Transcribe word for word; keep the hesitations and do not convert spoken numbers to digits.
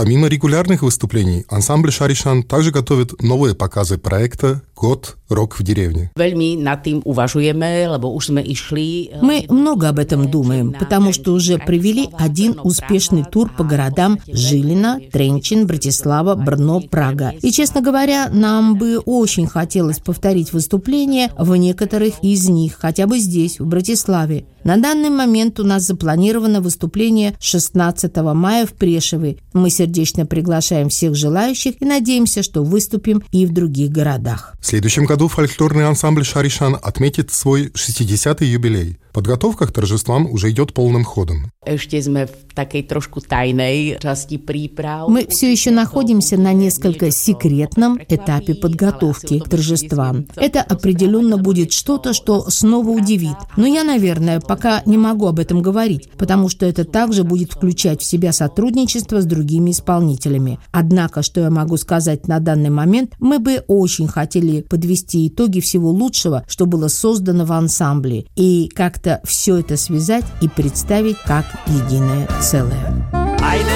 Помимо регулярных выступлений, ансамбль «Шаришан» также готовит новые показы проекта «Год рок в деревне». Мы много об этом думаем, потому что уже провели один успешный тур по городам Жилина, Тренчин, Братислава, Брно, Прага. И, честно говоря, нам бы очень хотелось повторить выступления в некоторых из них, хотя бы здесь, в Братиславе. На данный момент у нас запланировано выступление шестнадцатого мая в Прешеве. Мы сердечно приглашаем всех желающих и надеемся, что выступим и в других городах. В следующем году фольклорный ансамбль «Шаришан» отметит свой шестидесятый юбилей. Подготовка к торжествам уже идет полным ходом. Мы все еще находимся на несколько секретном этапе подготовки к торжествам. Это определенно будет что-то, что снова удивит. Но я, наверное, пока не могу об этом говорить, потому что это также будет включать в себя сотрудничество с другими исполнителями. Однако, что я могу сказать на данный момент, мы бы очень хотели подвести итоги всего лучшего, что было создано в ансамбле, и как-то все это связать и представить как единое целое.